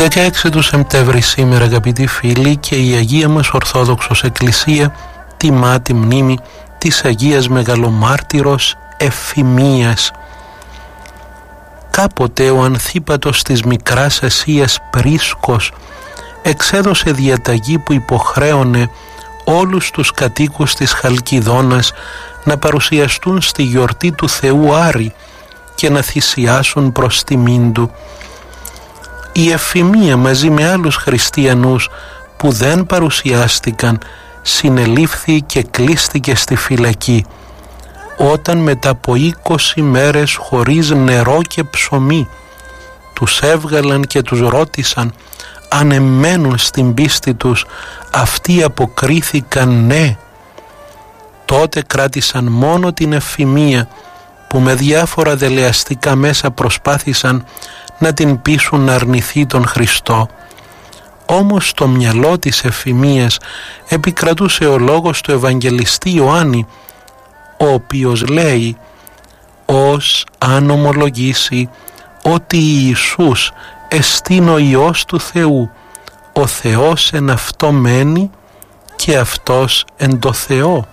16 του Σεπτέμβρη σήμερα, αγαπητοί φίλοι, και η Αγία μας Ορθόδοξος Εκκλησία τιμά τη μνήμη της Αγίας Μεγαλομάρτυρος Εφημίας. Κάποτε ο Ανθίπατος της Μικράς Ασίας Πρίσκος εξέδωσε διαταγή που υποχρέωνε όλους τους κατοίκους της Χαλκιδόνας να παρουσιαστούν στη γιορτή του Θεού Άρη και να θυσιάσουν προς τιμήν του. Η Εφημία μαζί με άλλους χριστιανούς που δεν παρουσιάστηκαν συνελήφθη και κλείστηκε στη φυλακή, όταν μετά από 20 μέρες χωρίς νερό και ψωμί τους έβγαλαν και τους ρώτησαν αν εμένουν στην πίστη τους. Αυτοί αποκρίθηκαν ναι. Τότε κράτησαν μόνο την Εφημία, που με διάφορα δελεαστικά μέσα προσπάθησαν να την πείσουν να αρνηθεί τον Χριστό. Όμως στο μυαλό της Εφημίας επικρατούσε ο λόγος του Ευαγγελιστή Ιωάννη, ο οποίος λέει «Ως αν ομολογήσει ότι Ιησούς εστίν ο Υιός του Θεού, ο Θεός εν αυτό μένει και αυτός εν το Θεό».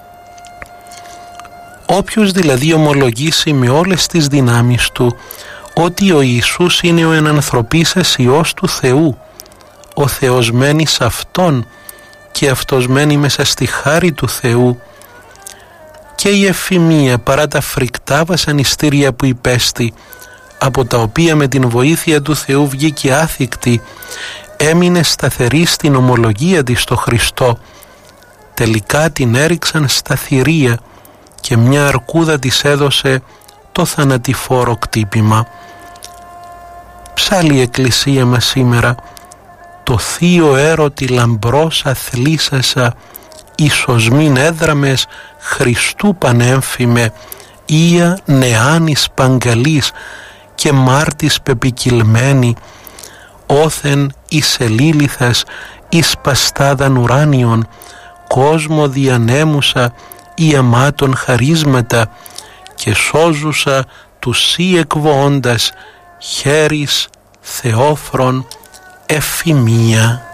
Όποιος δηλαδή ομολογήσει με όλες τις δυνάμεις του ότι ο Ιησούς είναι ο ενανθρωπίσας Υιός του Θεού, ο Θεός μένει σε Αυτόν και Αυτός μένει μέσα στη χάρη του Θεού, και η Εφημία, παρά τα φρικτά βασανιστήρια που υπέστη, από τα οποία με την βοήθεια του Θεού βγήκε άθικτη, έμεινε σταθερή στην ομολογία της στο Χριστό. Τελικά την έριξαν στα θηρία και μια αρκούδα της έδωσε το θανατηφόρο κτύπημα. Ψάλλει η Εκκλησία μας σήμερα «Το θείο έρωτη λαμπρός αθλήσασα, ίσως μην έδραμες Χριστού πανέμφημε, ία νεάνης παγκαλής και μάρτης πεπικυλμένη, όθεν εις ελίληθας εις παστάδαν ουράνιον, κόσμο διανέμουσα ή αμάτων χαρίσματα και σώζουσα τους σύ εκβοώντας χέρις Θεόφρον Εφημία».